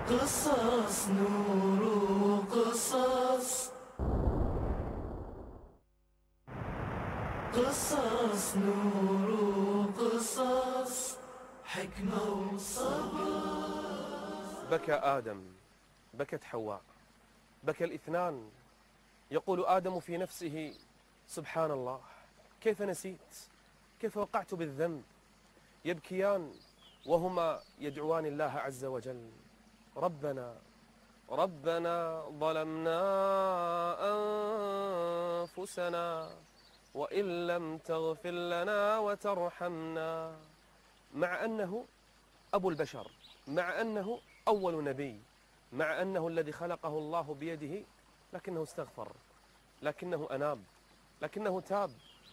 قصص نور قصص، قصص نور قصص، حكمة وصبر. بكى آدم، بكت حواء، بكى الاثنان. يقول آدم في نفسه: سبحان الله، كيف نسيت، كيف وقعت بالذنب. يبكيان وهما يدعوان الله عز وجل: ربنا ربنا ظلمنا أنفسنا وإن لم تغفر لنا وترحمنا. مع أنه أبو البشر، مع أنه أول نبي، مع أنه الذي خلقه الله بيده، لكنه استغفر، لكنه أناب، لكنه تاب،